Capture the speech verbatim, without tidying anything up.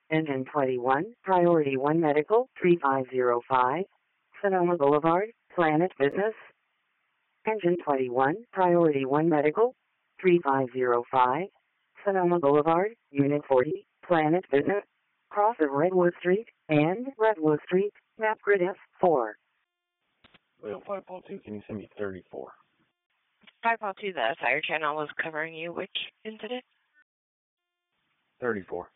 Engine twenty-one, Priority one Medical, three five zero five, Sonoma Boulevard, Planet Business. Engine twenty-one, Priority one Medical, three five zero five, Sonoma Boulevard, Unit forty, Planet Business, cross of Redwood Street, and Redwood Street, map grid F four. Well, five oh two, can you send me thirty-four? five oh two, the fire channel was covering you. Which incident? thirty-four.